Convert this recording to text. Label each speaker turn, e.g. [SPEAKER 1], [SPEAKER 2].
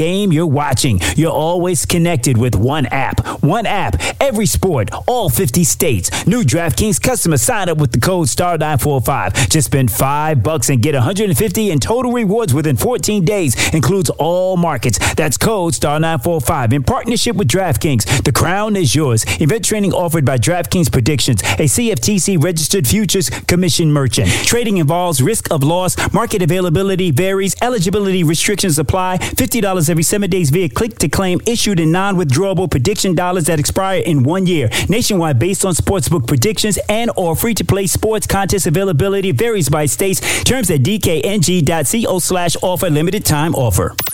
[SPEAKER 1] game you're watching. You're always connected with one app. One app, every sport, all 50 states. New DraftKings customers sign up with the code STAR945. Just spend $5 and get $150 in total rewards within 14 days. Includes all markets. That's code STAR945 in partnership with DraftKings. The crown is yours. Event training offered by DraftKings Predictions, a CFTC registered futures commission merchant. Trading involves risk of loss. Market availability varies. Eligibility restrictions apply. $50 every 7 days via click to claim, issued in non-withdrawable prediction dollars that expire in 1 year. Nationwide based on sportsbook predictions and or free-to-play sports contest availability varies by states. Terms at dkng.co/offer. Limited time offer.